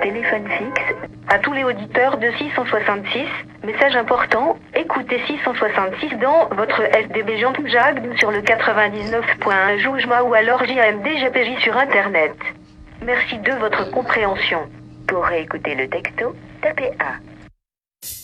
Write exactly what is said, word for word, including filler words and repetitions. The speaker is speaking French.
téléphone fixe. À tous les auditeurs de six cent soixante-six, message important, écoutez six cent soixante-six dans votre S D B Jean Jacques sur le quatre-vingt-dix-neuf point un Joujma ou alors J A M D G P J sur Internet. Merci de votre compréhension. Pour réécouter le texto, tapez un.